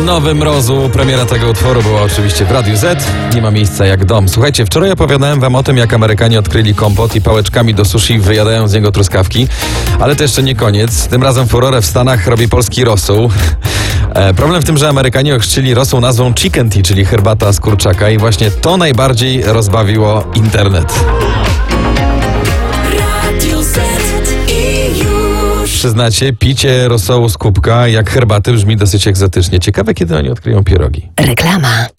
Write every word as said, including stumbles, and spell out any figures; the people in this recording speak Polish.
Nowy Mrozu. Premiera tego utworu była oczywiście w Radiu Z. Nie ma miejsca jak dom. Słuchajcie, wczoraj opowiadałem wam o tym, jak Amerykanie odkryli kompot i pałeczkami do sushi wyjadają z niego truskawki. Ale to jeszcze nie koniec. Tym razem furorę w Stanach robi polski rosół. E, problem w tym, że Amerykanie ochrzcili rosół nazwą chicken tea, czyli herbata z kurczaka, i właśnie to najbardziej rozbawiło internet. Przyznacie, picie rosołu z kubka jak herbaty brzmi dosyć egzotycznie. Ciekawe, kiedy oni odkryją pierogi. Reklama.